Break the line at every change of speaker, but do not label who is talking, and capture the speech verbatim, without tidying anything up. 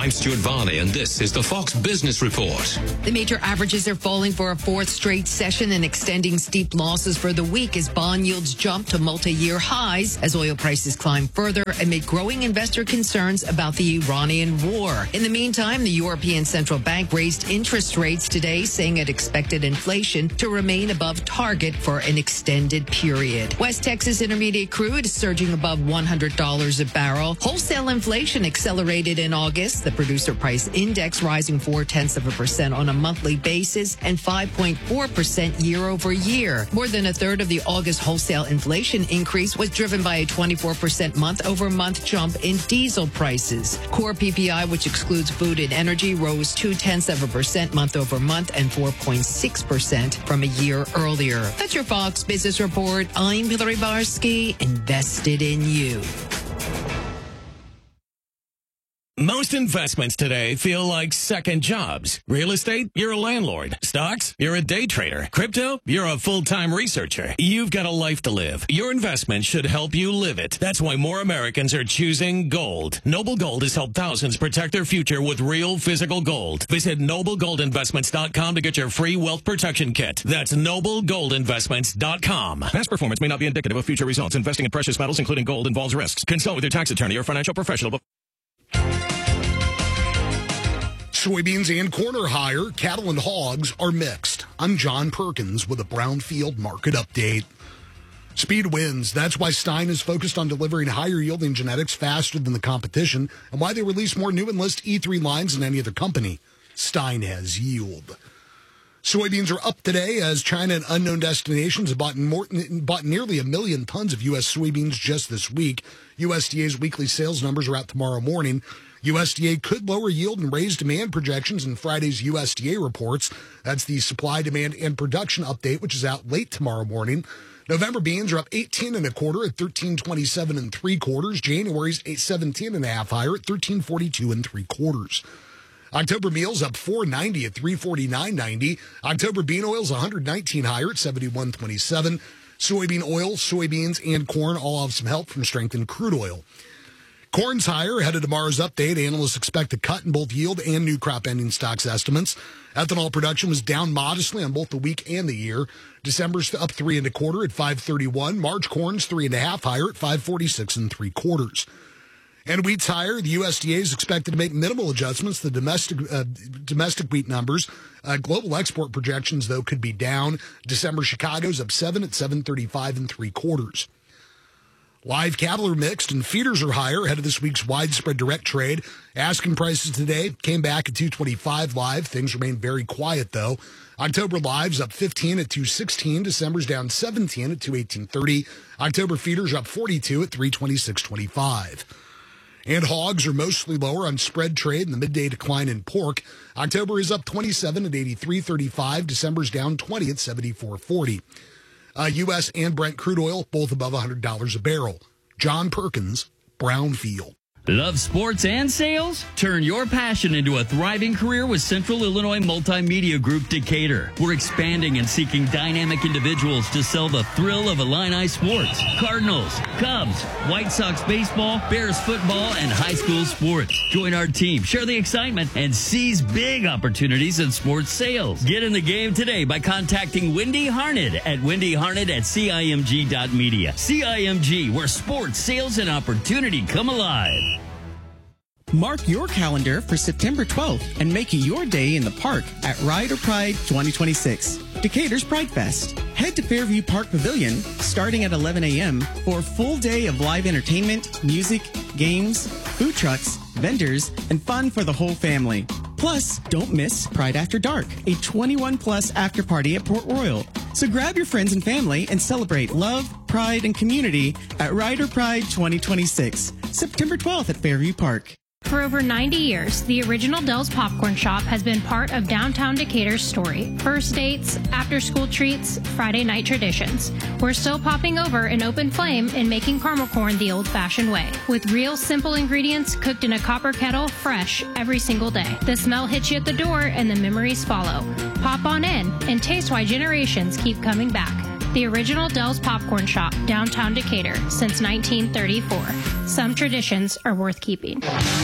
I'm Stuart Varney, and this is the Fox Business Report.
The major averages are falling for a fourth straight session and extending steep losses for the week as bond yields jump to multi-year highs as oil prices climb further amid growing investor concerns about the Iranian war. In the meantime, the European Central Bank raised interest rates today, saying it expected inflation to remain above target for an extended period. West Texas Intermediate crude is surging above one hundred dollars a barrel. Wholesale inflation accelerated in August, the producer price index rising four-tenths of a percent on a monthly basis and five point four percent year over year. More than a third of the August wholesale inflation increase was driven by a twenty-four percent month-over-month jump in diesel prices. Core P P I, which excludes food and energy, rose two-tenths of a percent month-over-month and four point six percent from a year earlier. That's your Fox Business Report. I'm Hillary Barsky, invested in you.
Most investments today feel like second jobs. Real estate, you're a landlord. Stocks, you're a day trader. Crypto, you're a full-time researcher. You've got a life to live. Your investment should help you live it. That's why more Americans are choosing gold. Noble Gold has helped thousands protect their future with real physical gold. Visit noble gold investments dot com to get your free wealth protection kit. That's noble gold investments dot com. Past performance may not be indicative of future results. Investing in precious metals, including gold, involves risks. Consult with your tax attorney or financial professional.
Soybeans and corn are higher. Cattle and hogs are mixed. I'm John Perkins with a Brownfield market update. Speed wins. That's why Stein is focused on delivering higher yielding genetics faster than the competition and why they release more new Enlist E three lines than any other company. Stein has yield. Soybeans are up today as China and unknown destinations have bought, more, bought nearly a million tons of U S soybeans just this week. U S D A's weekly sales numbers are out tomorrow morning. U S D A could lower yield and raise demand projections in Friday's U S D A reports. That's the supply, demand, and production update, which is out late tomorrow morning. November beans are up eighteen and a quarter at thirteen twenty-seven and three quarters. January's eight seventeen and a half higher at thirteen forty-two and three quarters. October meal's up four ninety at three forty-nine ninety. October bean oil's one hundred nineteen higher at seventy-one twenty-seven. Soybean oil, soybeans, and corn all have some help from strength in crude oil. Corn's higher ahead of tomorrow's update. Analysts expect a cut in both yield and new crop ending stocks estimates. Ethanol production was down modestly on both the week and the year. December's up three and a quarter at five thirty-one. March corn's three and a half higher at five forty-six and three quarters. And wheat's higher. The U S D A is expected to make minimal adjustments to domestic uh, domestic wheat numbers. Uh, global export projections, though, could be down. December Chicago's up seven at seven thirty-five and three quarters. Live cattle are mixed and feeders are higher ahead of this week's widespread direct trade. Asking prices today came back at two twenty-five live. Things remain very quiet, though. October lives up fifteen at two sixteen. December's down seventeen at two eighteen thirty. October feeders up forty-two at three twenty-six twenty-five. And hogs are mostly lower on spread trade and the midday decline in pork. October is up twenty-seven at eighty-three thirty-five. December's down twenty at seventy-four forty. Uh, U S and Brent crude oil, both above one hundred dollars a barrel. John Perkins, Brownfield.
Love sports and sales? Turn your passion into a thriving career with Central Illinois Multimedia Group Decatur. We're expanding and seeking dynamic individuals to sell the thrill of Illini sports. Cardinals, Cubs, White Sox baseball, Bears football, and high school sports. Join our team, share the excitement, and seize big opportunities in sports sales. Get in the game today by contacting Wendy Harned at wendy harned at C I M G dot media. C I M G, where sports, sales, and opportunity come alive.
Mark your calendar for September twelfth and make it your day in the park at Ride or Pride twenty twenty-six, Decatur's Pride Fest. Head to Fairview Park Pavilion starting at eleven a.m. for a full day of live entertainment, music, games, food trucks, vendors, and fun for the whole family. Plus, don't miss Pride After Dark, a twenty-one plus after party at Port Royal. So grab your friends and family and celebrate love, pride, and community at Ride or Pride twenty twenty-six, September twelfth at Fairview Park.
For over ninety years, the original Dell's Popcorn Shop has been part of downtown Decatur's story. First dates, after-school treats, Friday night traditions. We're still popping over an open flame and making caramel corn the old-fashioned way. With real simple ingredients cooked in a copper kettle, fresh every single day. The smell hits you at the door and the memories follow. Pop on in and taste why generations keep coming back. The original Dell's Popcorn Shop, downtown Decatur, since nineteen thirty-four. Some traditions are worth keeping.